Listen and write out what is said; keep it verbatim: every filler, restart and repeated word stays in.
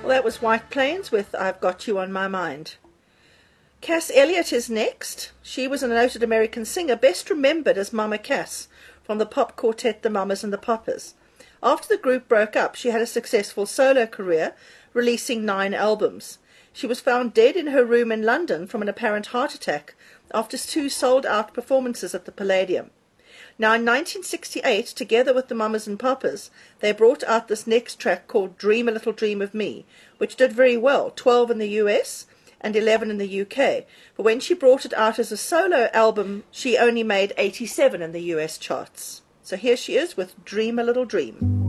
Well, that was White Plains with I've Got You on My Mind. Cass Elliot is next. She was a noted American singer, best remembered as Mama Cass from the pop quartet The Mamas and the Papas. After the group broke up, she had a successful solo career, releasing nine albums. She was found dead in her room in London from an apparent heart attack after two sold-out performances at the Palladium. Now, in nineteen sixty-eight, together with the Mamas and Papas, they brought out this next track called Dream a Little Dream of Me, which did very well, twelve in the U S and eleven in the U K. But when she brought it out as a solo album, she only made eighty-seven in the U S charts. So here she is with Dream a Little Dream.